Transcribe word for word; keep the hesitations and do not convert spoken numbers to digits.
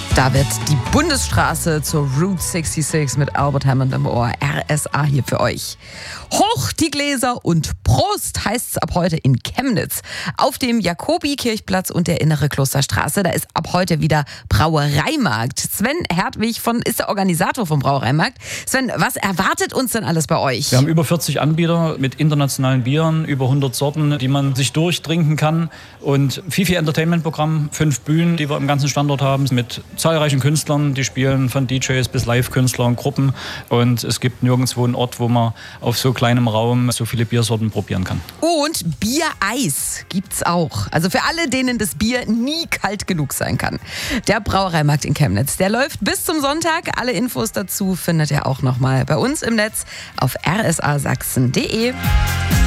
Da wird die Bundesstraße zur Route sechsundsechzig mit Albert Hammond im Ohr. R S A hier für euch. Hoch die Gläser und Prost heißt's ab heute in Chemnitz. Auf dem Jakobi-Kirchplatz und der Innere Klosterstraße, da ist ab heute wieder Brauereimarkt. Sven Hertwig von, ist der Organisator vom Brauereimarkt. Sven, was erwartet uns denn alles bei euch? Wir haben über vierzig Anbieter mit internationalen Bieren, über hundert Sorten, die man sich durchtrinken kann. Und viel, viel Entertainment-Programm, fünf Bühnen, die wir im ganzen Standort haben, mit zahlreichen Künstlern, die spielen von D Js bis Live-Künstler und Gruppen. Und es gibt nirgendwo einen Ort, wo man auf so kleinem Raum so viele Biersorten probieren kann. Und Biereis gibt's auch. Also für alle, denen das Bier nie kalt genug sein kann. Der Brauereimarkt in Chemnitz, der läuft bis zum Sonntag. Alle Infos dazu findet ihr auch nochmal bei uns im Netz auf r s a sachsen punkt d e.